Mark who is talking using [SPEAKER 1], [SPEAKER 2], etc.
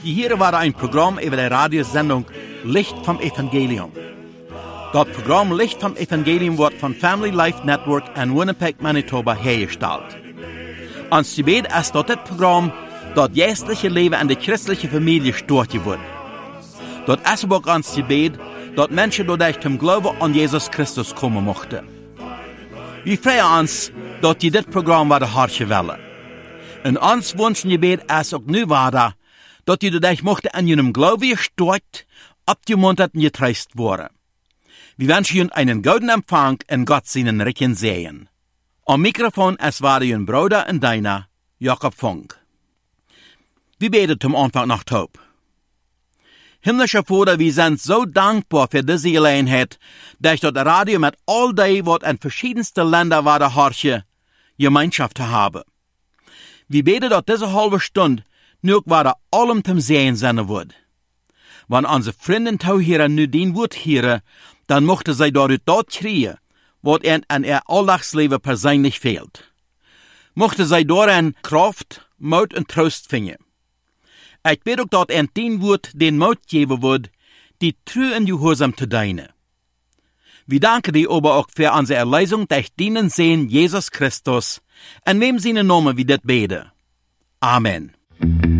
[SPEAKER 1] Hier war ein Programm über die Radiosendung Licht vom Evangelium. Das Programm Licht vom Evangelium wird von Family Life Network in Winnipeg, Manitoba hergestellt. Ons gebed ist dat dit Programm das geestliche Leben in der christlichen Familie steuert wird. Das ist auch ons gebed dass Menschen dadurch zum Glauben an Jesus Christus kommen mochten. Wir freuen uns, dass die das Programm werden hartje willen. Und ons wünschen gebed ist auch nu weiter, dass die dadurch mochten an ihrem Glauben gesteuert, abgemuntert und getröstet worden. Wir wünschen Ihnen einen guten Empfang und Gott seinen Recken sehen. Am Mikrofon es war Ihr Bruder und deiner, Jakob Funk. Wir beten zum Anfang nach Taub. Himmlischer Vater, wir sind so dankbar für diese Gelegenheit, dass das Radio mit all dem, was in verschiedensten Ländern war, der Harche, Gemeinschaft haben. Wir beten, dass diese halbe Stunde nur war allem zum Sehen sein wird. Wenn unsere Freunde hier nu den Wort hören, dann mochte sie dort kriegen, was ihnen an ihr Alltagsleben persönlich fehlt. Mochte sie darin Kraft, Mut und Trost finden. Ich bete auch, dass ihnen den Wort den Mut geben wird, die treu und gehorsam zu dienen. Wir danken dir aber auch für unsere Erlösung durch dienen sehen Jesus Christus, in wem seine Namen wir das beten. Amen.